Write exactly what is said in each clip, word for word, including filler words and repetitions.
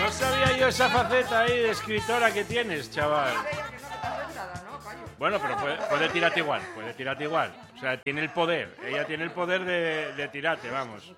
No sabía yo esa faceta ahí de escritora que tienes, chaval. Bueno, pero puede, puede tirarte igual, puede tirarte igual. O sea, tiene el poder, ella tiene el poder de, de tirarte, vamos.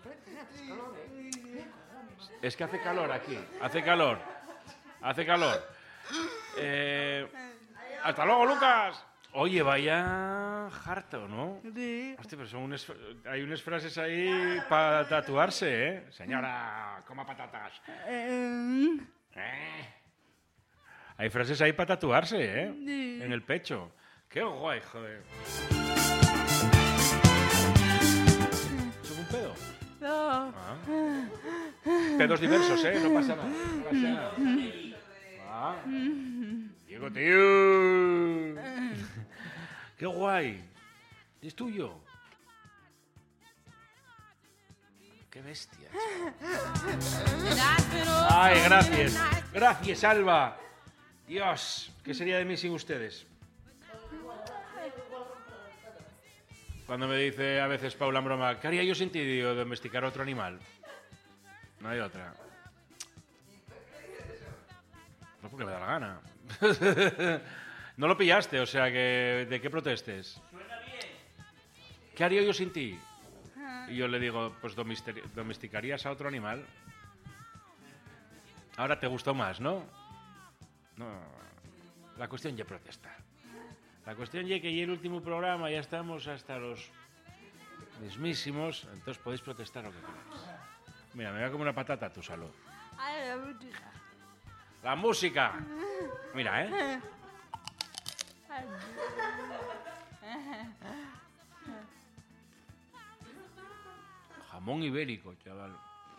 Es que hace calor aquí, hace calor, hace calor. Eh, ¡Hasta luego, Lucas! Oye, vaya harto, ¿no? Sí. Hostia, pero son unas, hay unas frases ahí para tatuarse, ¿eh? Señora, coma patatas. Eh, ¿Eh? Hay frases ahí para tatuarse, ¿eh? Sí. En el pecho. ¡Qué guay, joder! ¿Eso es un pedo? no. Ah. Pedos diversos, ¿eh? No pasa nada. No pasa nada. Ah. Diego, tío. ¡Qué guay! ¿Es tuyo? ¡Qué bestia! ¡Ay, gracias! ¡Gracias, Alba! Dios, ¿qué sería de mí sin ustedes? Cuando me dice a veces Paula en broma, ¿qué haría yo sin ti? Digo, domesticar otro animal. No hay otra. No porque me da la gana. No lo pillaste, o sea que ¿de qué protestes? Suena bien. ¿Qué haría yo sin ti? Y yo le digo, pues domesticarías a otro animal. Ahora te gustó más, ¿no? No. La cuestión ya protestar. La cuestión ya que ya el último programa ya estamos hasta los mismísimos, entonces podéis protestar lo que queráis. Mira, me va como una patata a tu salud. Ay, la música. La música. Mira, ¿eh? Jamón ibérico, chaval.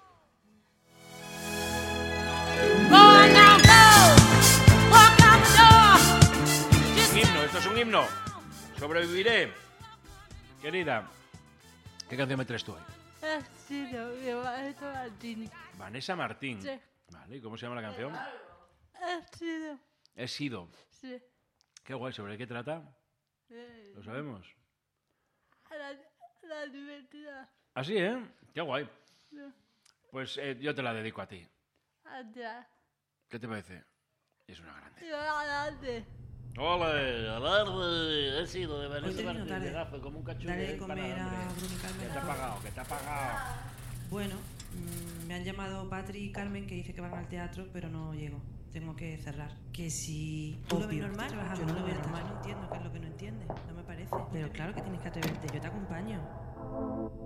Un himno, esto es un himno. Sobreviviré. Querida, ¿qué canción me traes tú hoy? Ha sido de Vanessa Martín. Vanessa Martín. Sí. Vale, ¿y cómo se llama la canción? Ha sido. He sido. Sí. Qué guay, ¿sobre qué trata? Eh, ¿Lo sabemos? La, la divertida. Ah, sí, ¿eh? Qué guay. Sí. Pues eh, yo te la dedico a ti. Atrás. ¿Qué te parece? Es una grande. Y adelante. ¡Ole! ¡Alarde! He sido de Hoy Vanessa termino Martín. tarde. Llegazo, como un cachorro. Daré de de comer empanada, a hombre. Bruno y Carmen Que te a ha todos. pagado, que te ha pagado. Bueno, mmm, me han llamado Patri y Carmen que dice que van al teatro, pero no llego. Tengo que cerrar. Que si tú lo ves normal, yo no lo veo normal, no entiendo qué es lo que no entiendes. No me parece. Pero claro que tienes que atreverte, yo te acompaño.